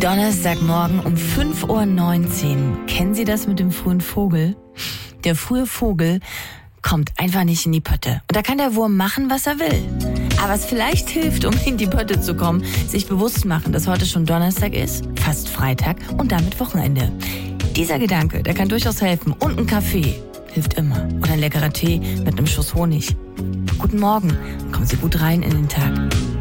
Donnerstagmorgen um 5:19 Uhr. Kennen Sie das mit dem frühen Vogel? Der frühe Vogel kommt einfach nicht in die Pötte. Und da kann der Wurm machen, was er will. Aber was vielleicht hilft, um in die Pötte zu kommen, sich bewusst machen, dass heute schon Donnerstag ist, fast Freitag und damit Wochenende. Dieser Gedanke, der kann durchaus helfen. Und ein Kaffee hilft immer. Oder ein leckerer Tee mit einem Schuss Honig. Guten Morgen, kommen Sie gut rein in den Tag.